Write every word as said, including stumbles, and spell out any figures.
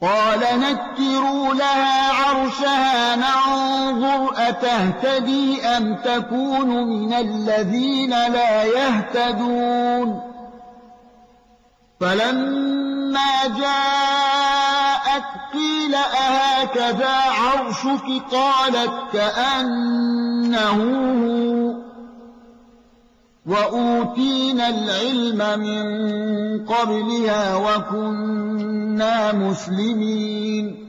قال نكروا لها عرشها ننظر أتهتدي أم تكون من الذين لا يهتدون فلما جاءت قيل أهكذا عرشك قالت كأنه هو وأوتينا العلم من قبلها وكنا مسلمين